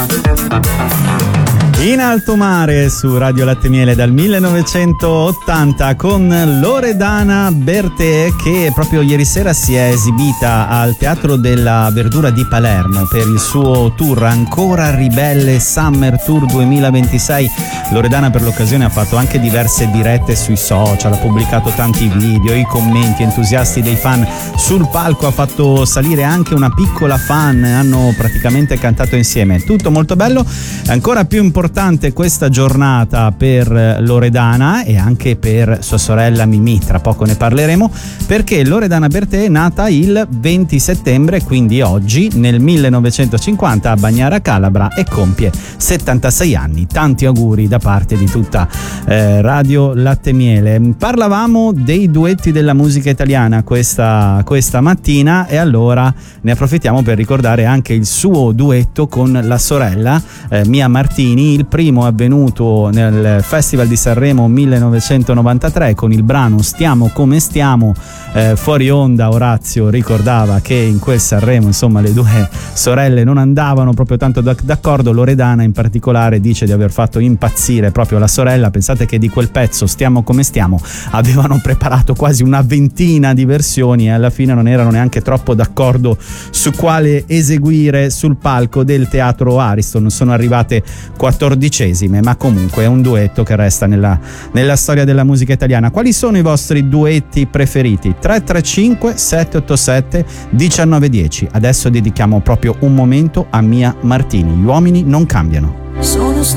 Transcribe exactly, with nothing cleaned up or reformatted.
In alto mare su Radio Latte Miele dal millenovecentottanta con Loredana Bertè, che proprio ieri sera si è esibita al Teatro della Verdura di Palermo per il suo tour Ancora Ribelle Summer Tour duemilaventisei. Loredana per l'occasione ha fatto anche diverse dirette sui social, ha pubblicato tanti video, i commenti entusiasti dei fan sul palco, ha fatto salire anche una piccola fan, hanno praticamente cantato insieme, tutto molto bello. Ancora più importante questa giornata per Loredana e anche per sua sorella Mimì, tra poco ne parleremo, perché Loredana Bertè è nata il venti settembre, quindi oggi, nel millenovecentocinquanta a Bagnara Calabra, e compie settantasei anni. Tanti auguri da parte di tutta eh, Radio Latte Miele. Parlavamo dei duetti della musica italiana questa, questa mattina, e allora ne approfittiamo per ricordare anche il suo duetto con la sorella eh, Mia Martini. Il primo è avvenuto nel Festival di Sanremo millenovecentonovantatré con il brano Stiamo come stiamo. Eh, fuori onda Orazio ricordava che in quel Sanremo insomma le due sorelle non andavano proprio tanto d'accordo. Loredana in particolare dice di aver fatto impazzire proprio la sorella. Pensate che di quel pezzo Stiamo come stiamo avevano preparato quasi una ventina di versioni e alla fine non erano neanche troppo d'accordo su quale eseguire sul palco del Teatro Ariston. Sono arrivate quattordicesime, ma comunque è un duetto che resta nella, nella storia della musica italiana. Quali sono i vostri duetti preferiti? tre tre cinque sette otto sette uno nove uno zero. Adesso dedichiamo proprio un momento a Mia Martini. Gli uomini non cambiano. Sono